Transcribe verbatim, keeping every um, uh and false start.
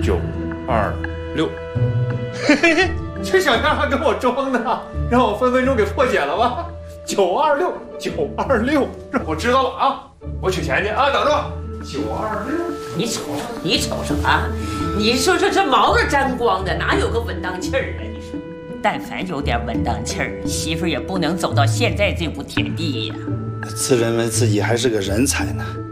九二六。嘿嘿嘿，这小样还跟我装呢，让我分分钟给破解了吧？九二六，九二六，我知道了啊，我取钱去啊，等着我。九二六， 你瞅瞅，你瞅瞅啊！你说说这毛都沾光的，哪有个稳当气儿啊？你说，但凡有点稳当气儿，媳妇儿也不能走到现在这步田地呀。 自认为自己还是个人才呢。